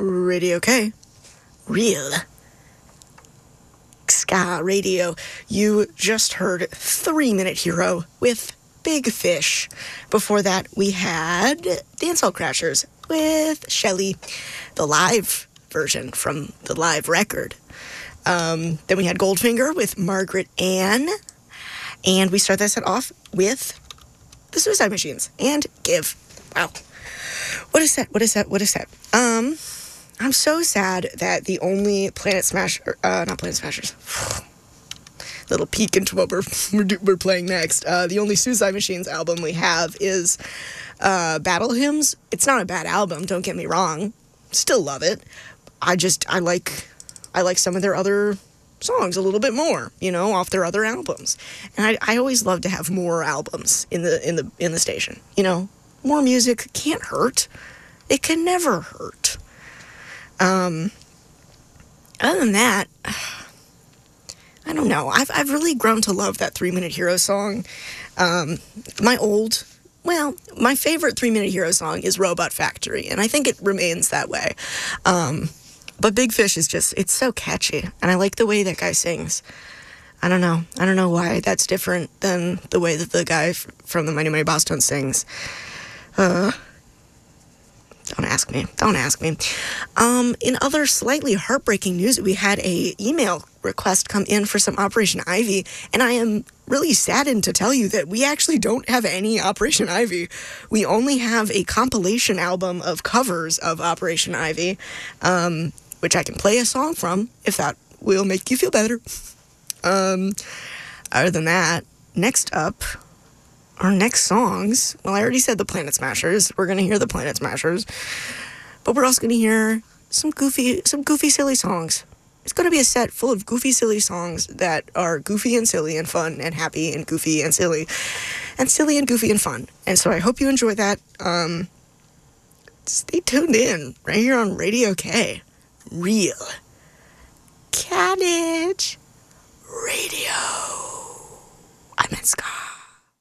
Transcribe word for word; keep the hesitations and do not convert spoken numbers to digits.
Radio K. Real ska radio. You just heard Three Minute Hero with Big Fish. Before that, we had Dancehall Crashers with Shelly, the live version from the live record. Um, then we had Goldfinger with Margaret Ann. And we start that set off with the Suicide Machines and Give. Wow. What is that? What is that? What is that? Um, I'm so sad that the only Planet Smasher, uh, not Planet Smashers, little peek into what we're, we're playing next. Uh, the only Suicide Machines album we have is uh, Battle Hymns. It's not a bad album, don't get me wrong. Still love it. I just, I like, I like some of their other songs a little bit more, you know, off their other albums. And I, I always love to have more albums in the, in the, in the station, you know. More music can't hurt. It can never hurt. Um, other than that, I don't know. I've I've really grown to love that Three Minute Hero song. Um, my old, well, my favorite Three Minute Hero song is Robot Factory, and I think it remains that way. Um, but Big Fish is just, it's so catchy, and I like the way that guy sings. I don't know. I don't know why that's different than the way that the guy f- from the Mighty Mighty Bosstones sings. Uh, don't ask me. Don't ask me. Um, in other slightly heartbreaking news, we had a email request come in for some Operation Ivy, and I am really saddened to tell you that we actually don't have any Operation Ivy. We only have a compilation album of covers of Operation Ivy, um, which I can play a song from, if that will make you feel better. Um, other than that, next up, our next songs, well, I already said the Planet Smashers. We're going to hear the Planet Smashers. But we're also going to hear some goofy, some goofy, silly songs. It's going to be a set full of goofy, silly songs that are goofy and silly and fun and happy and goofy and silly. And silly and goofy and fun. And so I hope you enjoy that. Um, stay tuned in right here on Radio K. Real Carnage.